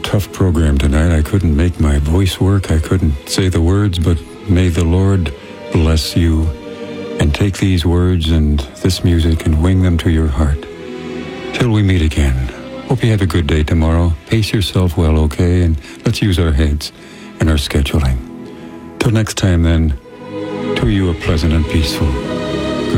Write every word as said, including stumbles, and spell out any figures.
tough program tonight. I couldn't make my voice work. I couldn't say the words, but may the Lord bless you and take these words and this music and wing them to your heart. Till we meet again. Hope you have a good day tomorrow. Pace yourself well, okay? And let's use our heads and our scheduling. Till next time, then, to you a pleasant and peaceful